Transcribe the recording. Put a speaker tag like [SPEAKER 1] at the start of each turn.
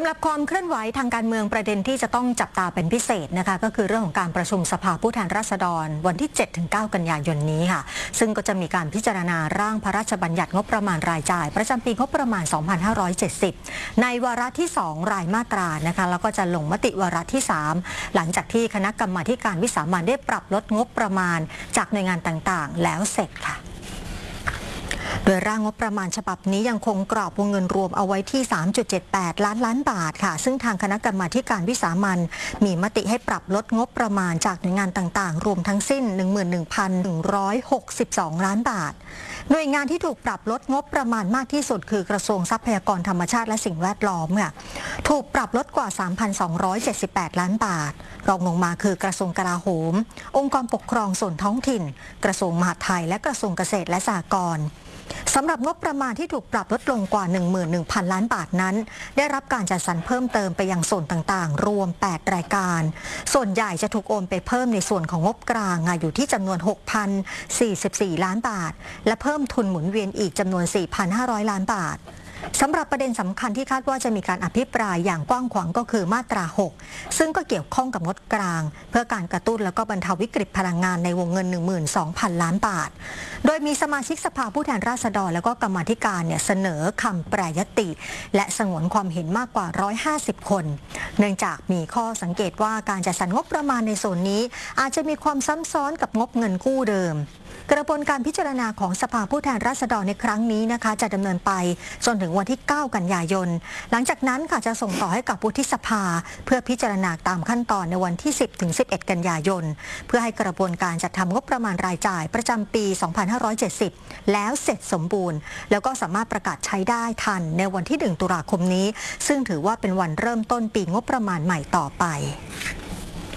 [SPEAKER 1] หรับความเคลื่อนไหวทางการเมืองประเด็นที่จะต้องจับตาเป็นพิเศษนะคะก็คือเรื่องของการประชุมสภาผู้แทนราษฎรวันที่ 7-9 กันยายนนี้ค่ะซึ่งก็จะมีการพิจารณาร่างพระราชบัญญัติงบประมาณรายจ่ายประจำปีงบประมาณ 2570 ในวาระที่ 2 รายมาตรานะคะแล้วก็จะลงมติวาระที่ 3 หลังจากที่คณะกรรมาการวิสามัญได้ปรับลดงบประมาณจากหน่วยงานต่างๆแล้วเสร็จค่ะโดยร่างงบประมาณฉบับนี้ยังคงกรอบวงเงินรวมเอาไว้ที่ 3.78 ล้านบาทค่ะซึ่งทางคณะกรรมาการวิสามัญมีมติให้ปรับลดงบประมาณจากหน่วยงานต่างๆรวมทั้งสิ้น 11,162 ล้านบาทหน่วยงานที่ถูกปรับลดงบประมาณมากที่สุดคือกระทรวงทรัพยากรธรรมชาติและสิ่งแวดล้อมค่ะถูกปรับลดกว่า 3,278 ล้านบาทรองลงมาคือกระทรวงกลาโหมองค์กรปกครองส่วนท้องถิ่นกระทรวงมหาดไทยและกระทรวงเกษตรและสหกรณ์สำหรับงบประมาณที่ถูกปรับลดลงกว่า 11,000 ล้านบาทนั้นได้รับการจัดสรรเพิ่มเติมไปยังส่วนต่างๆรวม 8 รายการส่วนใหญ่จะถูกโอนไปเพิ่มในส่วนของงบกลางอยู่ที่จำนวน 6,044 ล้านบาทและเพิ่มทุนหมุนเวียนอีกจำนวน 4,500 ล้านบาทสำหรับประเด็นสำคัญที่คาดว่าจะมีการอภิปรายอย่างกว้างขวางก็คือมาตรา 6 ซึ่งก็เกี่ยวข้องกับงบกลางเพื่อการกระตุ้นและก็บรรเทาวิกฤตพลังงานในวงเงิน 12,000 ล้านบาทโดยมีสมาชิกสภาผู้แทนราษฎรและก็กรรมาธิการเสนอคำแปรยติและสงวนความเห็นมากกว่า 150 คนเนื่องจากมีข้อสังเกตว่าการจัดสรรงบประมาณในโซนนี้อาจจะมีความซ้ำซ้อนกับงบเงินกู้เดิมกระบวนการพิจารณาของสภาผู้แทนราษฎรในครั้งนี้นะคะจะดำเนินไปจนถึงวันที่ 9 กันยายนหลังจากนั้นค่ะจะส่งต่อให้กับวุฒิสภาเพื่อพิจารณาตามขั้นตอนในวันที่ 10-11 กันยายนเพื่อให้กระบวนการจัดทำงบประมาณรายจ่ายประจำปี 2570 แล้วเสร็จสมบูรณ์แล้วก็สามารถประกาศใช้ได้ทันในวันที่ 1 ตุลาคมนี้ซึ่งถือว่าเป็นวันเริ่มต้นปีงบประมาณใหม่ต่อไป